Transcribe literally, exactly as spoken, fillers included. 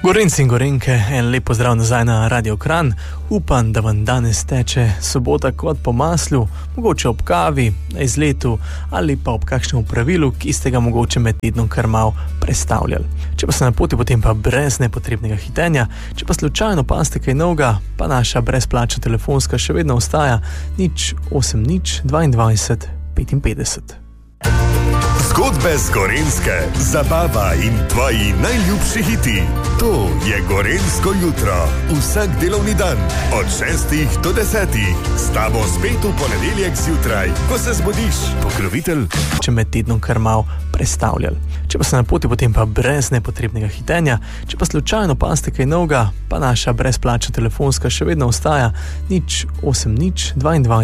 Gorenci in gorenke, en lep pozdrav nazaj na Radio Kranj. Upam, da vam danes teče sobota kot po maslu, mogoče ob kavi, na izletu ali pa ob kakšnem pravilu, ki ste ga mogoče med tednom kar malo prestavljali. Če pa ste na poti, potem pa brez nepotrebnega hitenja. Če pa slučajno paste kaj novega, pa naša brezplačna telefonska še vedno ostaja nič osem nič dvaindvajset petinpetdeset. Zgodbe z Gorenjske, zabava in tvoji najljubši hiti. To je Gorenjsko jutro. Vsak delovni dan od šestih do desetih. S tabo spet v ponedeljek zjutraj, ko se zbudiš. Pokrovitelj. Če med tednom kar malo prestavljali. Če pa ste na poti, potem pa brez nepotrebnega hitenja. Če pa slučajno paste kaj novega, pa naša brezplačna telefonska še vedno ostaja nič osem nič dvaindvajset